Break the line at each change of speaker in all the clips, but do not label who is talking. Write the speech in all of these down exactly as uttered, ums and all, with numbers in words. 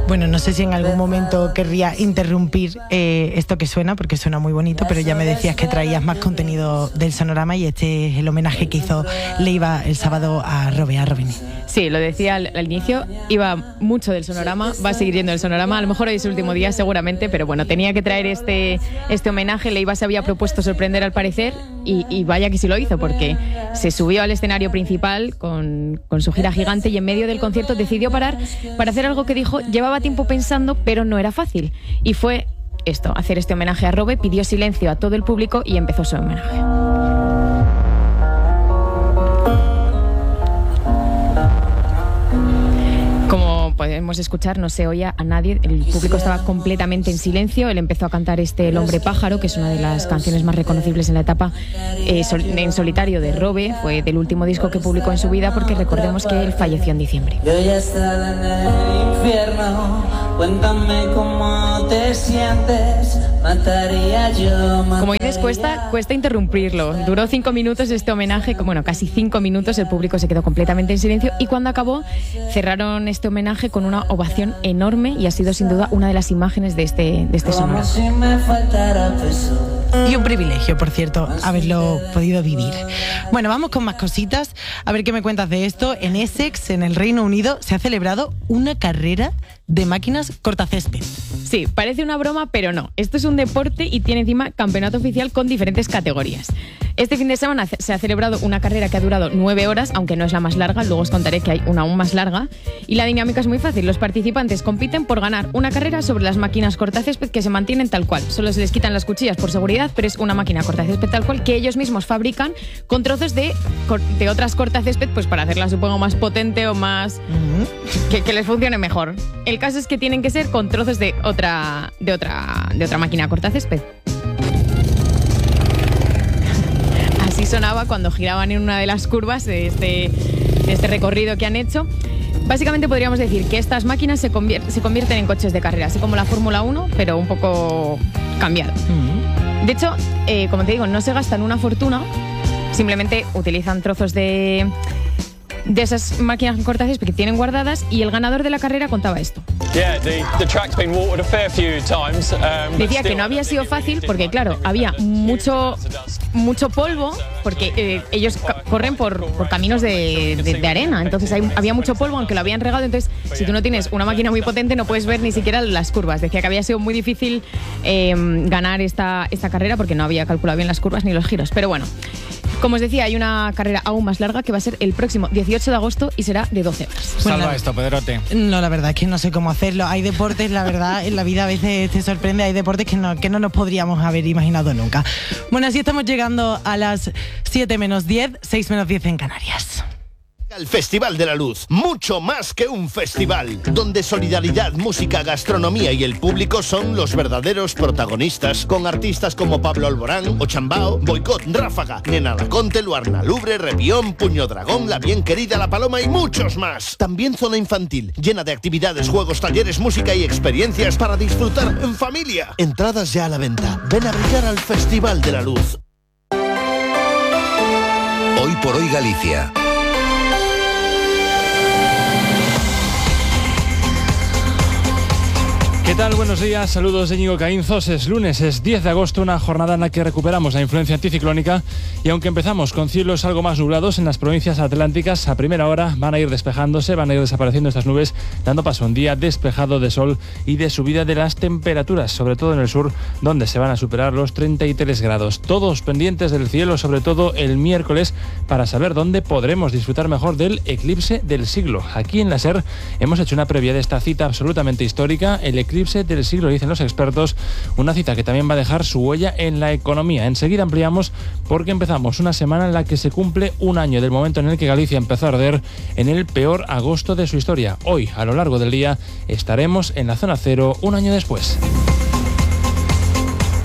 Bueno, no sé si en algún momento querría interrumpir eh, esto que suena, porque suena muy bonito, pero ya me decías que traías más contenido del Sonorama y este es el homenaje que hizo Leiva el sábado a Robe, a Robini.
Sí, lo decía al, al inicio, iba mucho del Sonorama, va a seguir yendo del Sonorama, a lo mejor hoy es el último día seguramente, pero bueno, tenía que traer este, este homenaje. Leiva se había propuesto sorprender al parecer y, y vaya que sí lo hizo, porque se subió al escenario principal con, con su gira gigante y en medio del concierto decidió parar para hacer algo que dijo llevaba tiempo pensando, pero no era fácil. Y fue esto, hacer este homenaje a Robe, pidió silencio a todo el público y empezó su homenaje. Como podemos escuchar, no se oía a nadie, el público estaba completamente en silencio. Él empezó a cantar este El hombre pájaro, que es una de las canciones más reconocibles en la etapa eh, sol, en solitario de Robe. Fue del último disco que publicó en su vida, porque recordemos que él falleció en diciembre.
Yo ya estaba en el infierno, cuéntame cómo te sientes, mataría yo, mataría.
Como dices, cuesta, cuesta interrumpirlo. Duró cinco minutos este homenaje, bueno, casi cinco minutos, el público se quedó completamente en silencio y cuando acabó cerraron este homenaje con una ovación enorme y ha sido sin duda una de las imágenes de este, de este Sonora.
Y un privilegio, por cierto, haberlo podido vivir. Bueno, vamos con más cositas. A ver qué me cuentas de esto. En Essex, en el Reino Unido, se ha celebrado una carrera de máquinas cortacésped.
Sí, parece una broma, pero no. Esto es un deporte y tiene encima campeonato oficial con diferentes categorías. Este fin de semana se ha celebrado una carrera que ha durado nueve horas, aunque no es la más larga, luego os contaré que hay una aún más larga. Y la dinámica es muy fácil. Los participantes compiten por ganar una carrera sobre las máquinas cortacésped que se mantienen tal cual. Solo se les quitan las cuchillas por seguridad, pero es una máquina cortacésped tal cual que ellos mismos fabrican con trozos de, de otras cortacésped, pues para hacerla supongo más potente o más... Uh-huh. que, que les funcione mejor. El caso es que tienen que ser con trozos de otra, de otra, de otra máquina cortacésped. Así sonaba cuando giraban en una de las curvas de este, de este recorrido que han hecho. Básicamente podríamos decir que estas máquinas se, convier- se convierten en coches de carrera, así como la Fórmula uno, pero un poco cambiado. Uh-huh. De hecho, eh, como te digo, no se gastan una fortuna, simplemente utilizan trozos de... de esas máquinas cortacésped que tienen guardadas y el ganador de la carrera contaba esto.
Yeah, the, the track's been watered a fair few times, um,
Decía que no había sido fácil porque, claro, había mucho, mucho polvo porque eh, ellos ca- corren por, por caminos de, de, de arena, entonces hay, había mucho polvo aunque lo habían regado, entonces si tú no tienes una máquina muy potente no puedes ver ni siquiera las curvas. Decía que había sido muy difícil eh, ganar esta, esta carrera porque no había calculado bien las curvas ni los giros, pero bueno. Como os decía, hay una carrera aún más larga que va a ser el próximo dieciocho de agosto y será de doce horas.
Salva
Bueno,
esto, Pedrote.
No, la verdad es que no sé cómo hacerlo. Hay deportes, la verdad, en la vida a veces te sorprende, hay deportes que no, que no nos podríamos haber imaginado nunca. Bueno, así estamos llegando a las siete menos diez, seis menos diez en Canarias.
El Festival de la Luz, mucho más que un festival, donde solidaridad, música, gastronomía y el público son los verdaderos protagonistas, con artistas como Pablo Alborán, Ochambao, Boicot, Ráfaga, Nena Laconte, Luarna Lubre, Repión, Puño Dragón, La Bien Querida, La Paloma y muchos más. También zona infantil, llena de actividades, juegos, talleres, música y experiencias para disfrutar en familia. Entradas ya a la venta. Ven a brillar al Festival de la Luz.
Hoy por hoy Galicia.
¿Qué tal? Buenos días, saludos de Íñigo Caínzos. Es lunes, es diez de agosto, una jornada en la que recuperamos la influencia anticiclónica y aunque empezamos con cielos algo más nublados en las provincias atlánticas, a primera hora van a ir despejándose, van a ir desapareciendo estas nubes, dando paso a un día despejado de sol y de subida de las temperaturas, sobre todo en el sur, donde se van a superar los treinta y tres grados. Todos pendientes del cielo, sobre todo el miércoles, para saber dónde podremos disfrutar mejor del eclipse del siglo. Aquí en la SER hemos hecho una previa de esta cita absolutamente histórica, el eclipse del siglo, dicen los expertos, una cita que también va a dejar su huella en la economía. Enseguida ampliamos porque empezamos una semana en la que se cumple un año del momento en el que Galicia empezó a arder en el peor agosto de su historia. Hoy, a lo largo del día, estaremos en la zona cero un año después.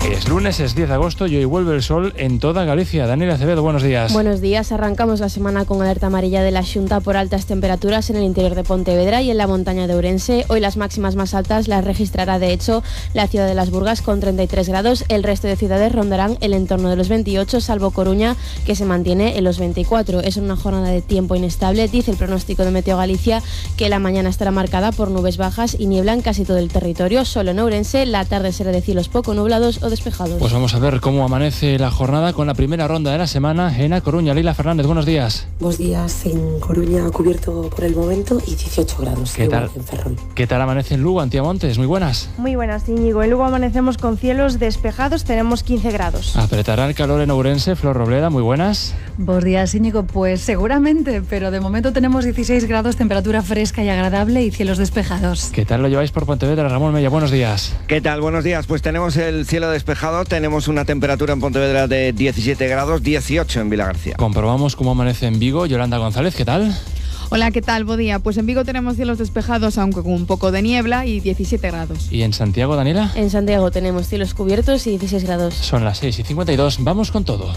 Es lunes, es diez de agosto y hoy vuelve el sol en toda Galicia. Daniela Acevedo, buenos días.
Buenos días, arrancamos la semana con alerta amarilla de la Xunta por altas temperaturas en el interior de Pontevedra y en la montaña de Ourense. Hoy las máximas más altas las registrará de hecho la ciudad de Las Burgas con treinta y tres grados. El resto de ciudades rondarán el entorno de los veintiocho, salvo Coruña, que se mantiene en los veinticuatro. Es una jornada de tiempo inestable. Dice el pronóstico de Meteo Galicia que la mañana estará marcada por nubes bajas y niebla en casi todo el territorio. Solo en Ourense la tarde será de cielos poco nublados o despejados.
Pues vamos a ver cómo amanece la jornada con la primera ronda de la semana en A Coruña. Leila Fernández, buenos días.
Buenos días. En Coruña cubierto por el momento y dieciocho grados.
¿Qué tal?
En Ferrol.
¿Qué tal amanece en Lugo, Antiamontes? Muy buenas.
Muy buenas, Íñigo. En Lugo amanecemos con cielos despejados, tenemos quince grados.
¿Apretará el calor en Ourense? Flor Robleda, muy buenas.
Buenos días, Íñigo. Pues seguramente, pero de momento tenemos dieciséis grados, temperatura fresca y agradable y cielos despejados.
¿Qué tal lo lleváis por Pontevedra? Ramón Mella, buenos días.
¿Qué tal? Buenos días. Pues tenemos el cielo despejado, tenemos una temperatura en Pontevedra de diecisiete grados, dieciocho en Vilagarcía.
Comprobamos cómo amanece en Vigo. Yolanda González, ¿qué tal?
Hola, ¿qué tal? Buen día. Pues en Vigo tenemos cielos despejados, aunque con un poco de niebla, y diecisiete grados.
¿Y en Santiago, Daniela?
En Santiago tenemos cielos cubiertos y dieciséis grados.
Son las seis y cincuenta y dos, vamos con todo.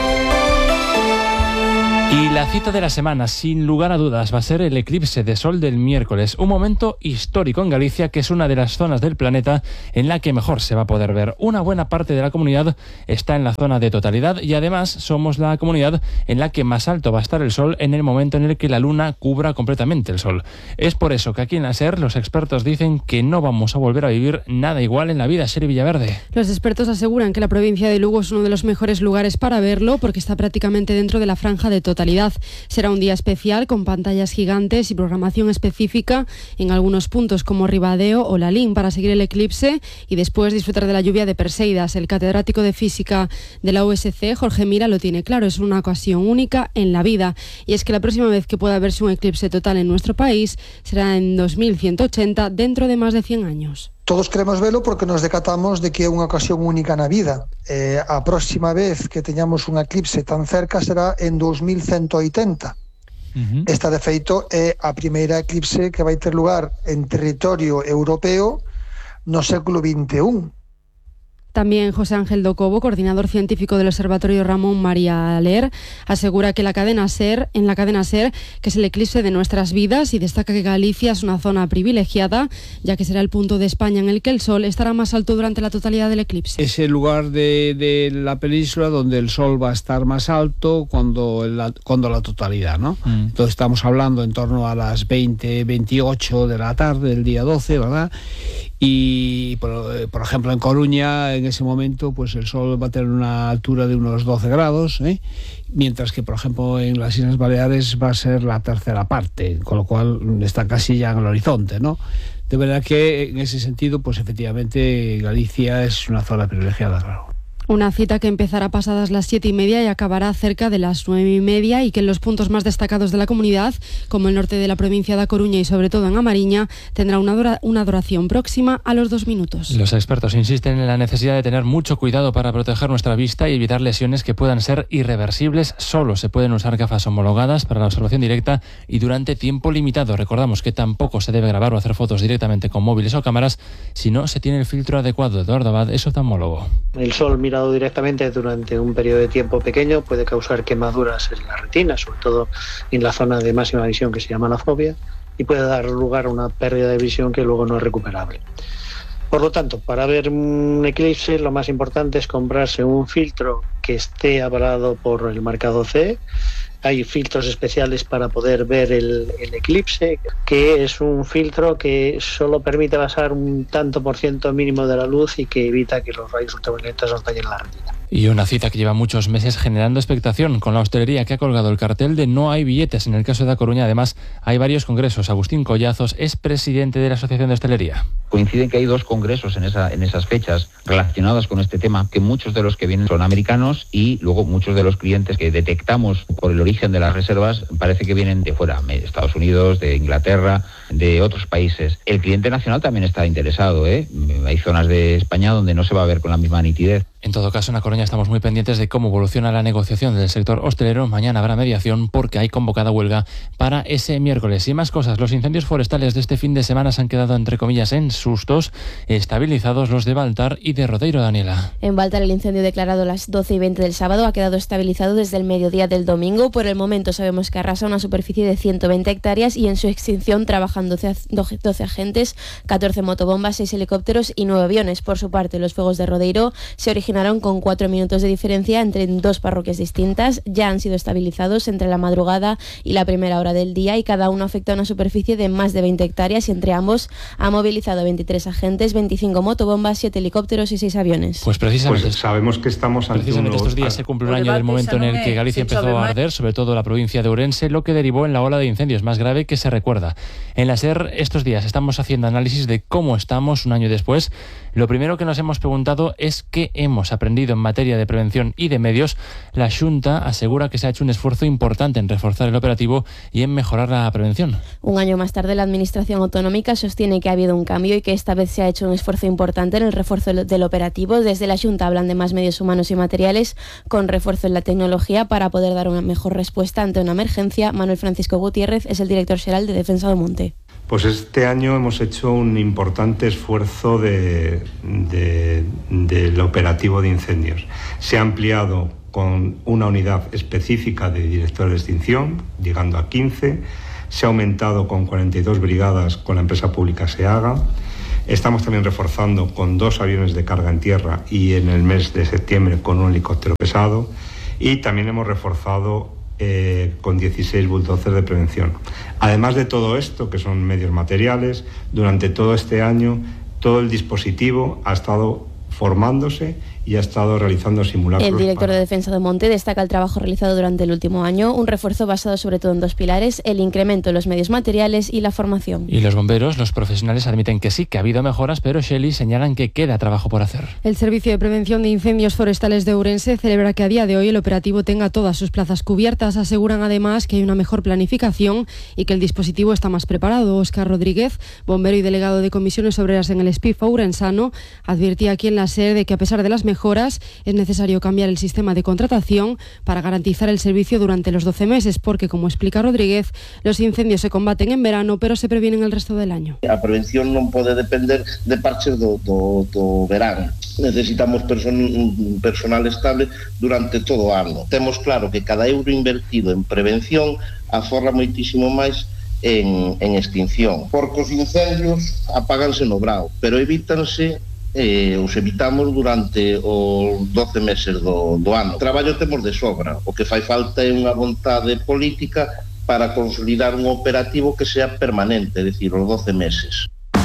Y la cita de la semana, sin lugar a dudas, va a ser el eclipse de sol del miércoles. Un momento histórico en Galicia, que es una de las zonas del planeta en la que mejor se va a poder ver. Una buena parte de la comunidad está en la zona de totalidad y además somos la comunidad en la que más alto va a estar el sol en el momento en el que la luna cubra completamente el sol. Es por eso que aquí en la SER los expertos dicen que no vamos a volver a vivir nada igual en la vida. Seri Villaverde.
Los expertos aseguran que la provincia de Lugo es uno de los mejores lugares para verlo porque está prácticamente dentro de la franja de totalidad. Será un día especial con pantallas gigantes y programación específica en algunos puntos como Ribadeo o Lalín para seguir el eclipse y después disfrutar de la lluvia de Perseidas. El catedrático de física de la U S C, Jorge Mira, lo tiene claro, es una ocasión única en la vida y es que la próxima vez que pueda verse un eclipse total en nuestro país será en dos mil ciento ochenta, dentro de más de cien años.
Todos queremos verlo porque nos decatamos de que é unha ocasión única na vida. Eh, a próxima vez que teñamos un eclipse tan cerca será en dos mil ciento oitenta. Uh-huh. Esta, de feito, é a primeira eclipse que vai ter lugar en territorio europeo no século vinte e un.
También José Ángel Docobo, coordinador científico del Observatorio Ramón María Ler, asegura que la cadena SER, en la cadena SER, que es el eclipse de nuestras vidas, y destaca que Galicia es una zona privilegiada, ya que será el punto de España en el que el sol estará más alto durante la totalidad del eclipse.
Es el lugar de, de la península donde el sol va a estar más alto cuando la, cuando la totalidad, ¿no? Mm. Entonces estamos hablando en torno a las veinte, veintiocho de la tarde del día doce, ¿verdad? Y por, por ejemplo en Coruña en ese momento pues el sol va a tener una altura de unos doce grados, ¿eh? Mientras que por ejemplo en las Islas Baleares va a ser la tercera parte, con lo cual está casi ya en el horizonte, ¿no? De verdad que en ese sentido pues efectivamente Galicia es una zona privilegiada, claro.
Una cita que empezará pasadas las siete y media y acabará cerca de las nueve y media y que en los puntos más destacados de la comunidad, como el norte de la provincia de A Coruña y sobre todo en A Mariña, tendrá una, dura, una duración próxima a los dos minutos.
Los expertos insisten en la necesidad de tener mucho cuidado para proteger nuestra vista y evitar lesiones que puedan ser irreversibles. Solo se pueden usar gafas homologadas para la observación directa y durante tiempo limitado. Recordamos que tampoco se debe grabar o hacer fotos directamente con móviles o cámaras si no se tiene el filtro adecuado. Eduardo Abad es oftalmólogo.
El sol mirado directamente durante un periodo de tiempo pequeño puede causar quemaduras en la retina, sobre todo en la zona de máxima visión que se llama la fobia, y puede dar lugar a una pérdida de visión que luego no es recuperable. Por lo tanto, para ver un eclipse lo más importante es comprarse un filtro que esté avalado por el marcado C E. Hay filtros especiales para poder ver el, el eclipse, que es un filtro que solo permite pasar un tanto por ciento mínimo de la luz y que evita que los rayos ultravioletas nos dañen la retina.
Y una cita que lleva muchos meses generando expectación con la hostelería que ha colgado el cartel de no hay billetes. En el caso de A Coruña, además, hay varios congresos. Agustín Collazos es presidente de la Asociación de Hostelería.
Coinciden que hay dos congresos en, esa, en esas fechas relacionadas con este tema, que muchos de los que vienen son americanos y luego muchos de los clientes que detectamos por el origen de las reservas parece que vienen de fuera, de Estados Unidos, de Inglaterra, de otros países. El cliente nacional también está interesado, ¿eh? Hay zonas de España donde no se va a ver con la misma nitidez.
En todo caso, en A Coruña estamos muy pendientes de cómo evoluciona la negociación del sector hostelero. Mañana habrá mediación porque hay convocada huelga para ese miércoles. Y más cosas, los incendios forestales de este fin de semana se han quedado, entre comillas, en sustos, estabilizados los de Baltar y de Rodeiro, Daniela.
En Baltar, el incendio declarado a las doce y veinte del sábado ha quedado estabilizado desde el mediodía del domingo. Por el momento sabemos que arrasa una superficie de ciento veinte hectáreas y en su extinción trabajan doce, doce agentes, catorce motobombas, seis helicópteros y nueve aviones. Por su parte, los fuegos de Rodeiro se originaron con cuatro minutos de diferencia entre dos parroquias distintas. Ya han sido estabilizados entre la madrugada y la primera hora del día y cada uno afecta a una superficie de más de veinte hectáreas y entre ambos ha movilizado veintitrés agentes, veinticinco motobombas, siete helicópteros y seis aviones.
Pues precisamente
pues sabemos que estamos ante
precisamente
unos...
estos días se cumple un año del momento en el que Galicia empezó a arder, sobre todo la provincia de Ourense, lo que derivó en la ola de incendios más grave que se recuerda. En la SER estos días estamos haciendo análisis de cómo estamos un año después. Lo primero que nos hemos preguntado es qué hemos aprendido en materia de prevención y de medios. La Xunta asegura que se ha hecho un esfuerzo importante en reforzar el operativo y en mejorar la prevención.
Un año más tarde, la Administración Autonómica sostiene que ha habido un cambio y que esta vez se ha hecho un esfuerzo importante en el refuerzo del operativo. Desde la Xunta hablan de más medios humanos y materiales con refuerzo en la tecnología para poder dar una mejor respuesta ante una emergencia. Manuel Francisco Gutiérrez es el director xeral de Defensa do Monte.
Pues este año hemos hecho un importante esfuerzo de, de, del operativo de incendios. Se ha ampliado con una unidad específica de directores de extinción, llegando a quince. Se ha aumentado con cuarenta y dos brigadas con la empresa pública SEAGA. Estamos también reforzando con dos aviones de carga en tierra y en el mes de septiembre con un helicóptero pesado. Y también hemos reforzado Eh, con dieciséis bulldozers de prevención. Además de todo esto, que son medios materiales, durante todo este año todo el dispositivo ha estado formándose y ha estado realizando simulacros.
El director
para...
de Defensa de Monte destaca el trabajo realizado durante el último año, un refuerzo basado sobre todo en dos pilares, el incremento de los medios materiales y la formación.
Y los bomberos, los profesionales admiten que sí, que ha habido mejoras, pero Shelley señalan que queda trabajo por hacer.
El Servicio de Prevención de Incendios Forestales de Ourense celebra que a día de hoy el operativo tenga todas sus plazas cubiertas. Aseguran además que hay una mejor planificación y que el dispositivo está más preparado. Óscar Rodríguez, bombero y delegado de comisiones obreras en el S P I F ourensano, advertía aquí en la SER de que a pesar de las mejoras es necesario cambiar el sistema de contratación para garantizar el servicio durante los doce meses, porque, como explica Rodríguez, los incendios se combaten en verano, pero se previenen el resto del año.
A prevención non pode depender de parches do, do, do verano. Necesitamos person, personal estable durante todo o ano. Temos claro que cada euro invertido en prevención aforra moitísimo máis en, en extinción. Porque os incendios apáganse no brao, pero evítanse Eh, os evitamos durante os doce meses do, do ano. Traballo temos de sobra, o que fai falta é unha vontade política para consolidar un operativo que sea permanente, é dicir, os doce meses.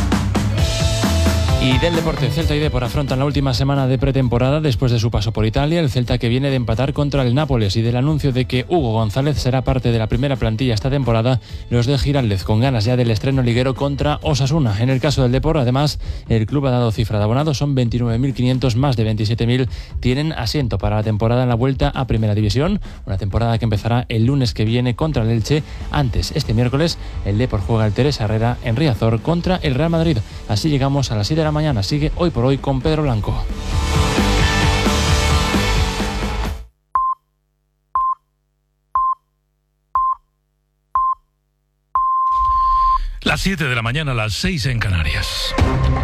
Y del deporte, Celta y Depor afrontan la última semana de pretemporada después de su paso por Italia. El Celta, que viene de empatar contra el Nápoles, y del anuncio de que Hugo González será parte de la primera plantilla esta temporada, los de Giraldez con ganas ya del estreno liguero contra Osasuna. En el caso del Depor, además, el club ha dado cifra de abonados, son veintinueve mil quinientos, más de veintisiete mil tienen asiento para la temporada en la vuelta a Primera División, una temporada que empezará el lunes que viene contra el Elche. Antes, este miércoles, el Depor juega el Teresa Herrera en Riazor contra el Real Madrid. Así llegamos a las siete de la mañana. Sigue Hoy por Hoy con Pedro Blanco.
Las siete de la mañana, las seis en Canarias.